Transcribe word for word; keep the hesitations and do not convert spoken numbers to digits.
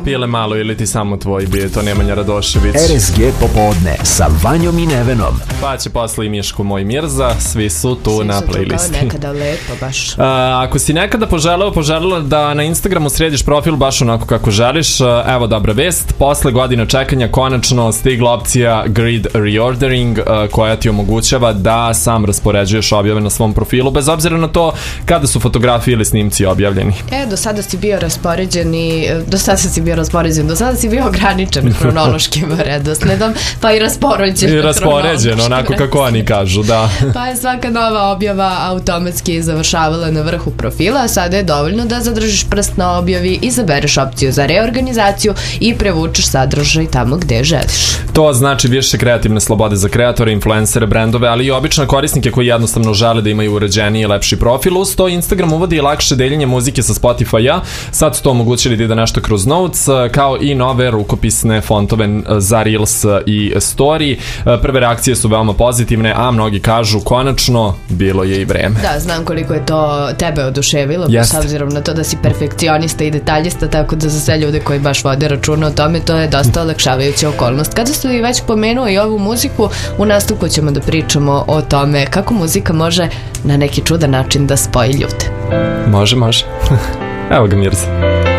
Pile malo ili ti samo tvoj bio, to Nemanja Radošević. R S G popodne sa Vanjom i Nevenom. Pa će posle i Miško moj Mirza, svi su tu svi na playlisti. Svi su tu kao nekada lepo baš. A, ako si nekada poželeo, poželela da na Instagramu središ profil baš onako kako želiš, evo dobra vest, posle godina čekanja konačno stigla opcija Grid Reordering koja ti omogućava da sam raspoređuješ objave na svom profilu, bez obzira na to kada su fotografije ili snimci objavljeni. E, do sada si bio raspoređen i do sada si bio raspoređen, do sada si bio ograničen hronološkim redosledom, pa i raspoređen. I raspoređen, onako kako oni kažu, da. Pa je svaka nova objava automatski završavala na vrhu profila, a sada je dovoljno da zadržiš prst na objavi, izabereš opciju za reorganizaciju i prevučeš sadržaj tamo gde želiš. To znači više kreativne slobode za kreatore, influencere, brendove, ali i obične korisnike koji jednostavno žele da imaju uređeniji i lepši profil. Uz to Instagram uvodi i lakše deljenje muzike sa Spotify-a. Sad su to omogućili da ide nešto kroz Notes, kao i nove rukopisne fontove za Reels i Story. Prve reakcije su veoma pozitivne, a mnogi kažu konačno bilo je i vreme. Da, znam koliko je to tebe oduševilo, s obzirom na to da si perfekcionista i detaljista, tako da za sve ljude koji baš vode računa o tome, to je dosta olakšavajuća okolnost. Kada ste i već pomenuo i ovu muziku, u nastavku ćemo da pričamo o tome kako muzika može na neki čudan način da spoji ljude. Može, može. Evo ga Mirza.